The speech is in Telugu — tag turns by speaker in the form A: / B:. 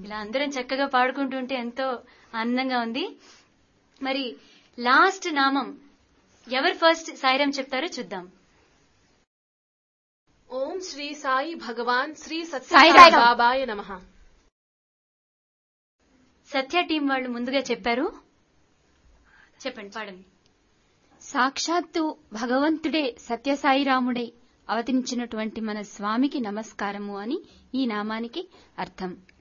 A: ఇలా అందరం చక్కగా పాడుకుంటుంటే ఎంతో ఆనందంగా ఉంది. మరి లాస్ట్ నామం ఎవరు ఫస్ట్ సాయిరాం చెప్తారో చూద్దాం.
B: ఓం శ్రీ సాయి భగవాన్ శ్రీ
C: సాయి
B: సత్య బాబాయ నమః.
A: సత్య టీం వాళ్ళు ముందుగా చెప్పారు. చెప్పండి, పాడండి.
C: సాక్షాత్తు భగవంతుడే సత్యసాయిరాముడే అవతరించినటువంటి మన స్వామికి నమస్కారము అని ఈ నామానికి అర్థం.